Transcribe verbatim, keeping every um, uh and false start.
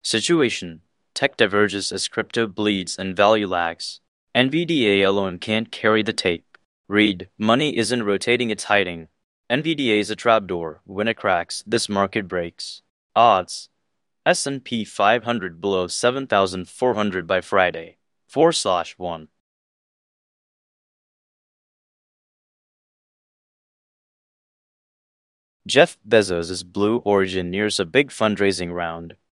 Situation: Tech diverges as crypto bleeds and value lags. N V D A alone can't carry the tape. Read: Money isn't rotating, it's hiding. N V D A is a trapdoor. When it cracks, this market breaks. Odds: S and P five hundred below seven thousand four hundred by Friday. four slash one. Jeff Bezos' Blue Origin nears a big fundraising round.